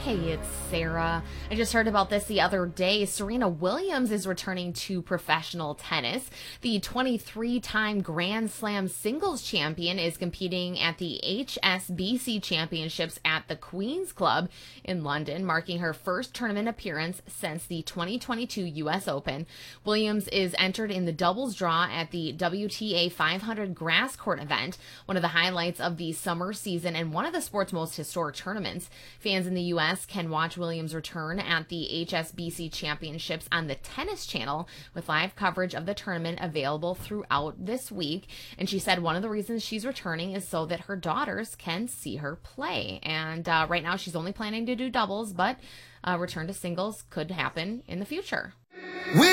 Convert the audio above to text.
Hey, it's Sarah. I just heard about this the other day. Serena Williams is returning to professional tennis. The 23-time Grand Slam singles champion is competing at the HSBC Championships at the Queen's Club in London, marking her first tournament appearance since the 2022 U.S. Open. Williams is entered in the doubles draw at the WTA 500 grass court event, one of the highlights of the summer season and one of the sport's most historic tournaments. Fans in the U.S. can watch Williams return at the HSBC Championships on the Tennis Channel, with live coverage of the tournament available throughout this week. And she said one of the reasons she's returning is so that her daughters can see her play. And right now she's only planning to do doubles, but return to singles could happen in the future.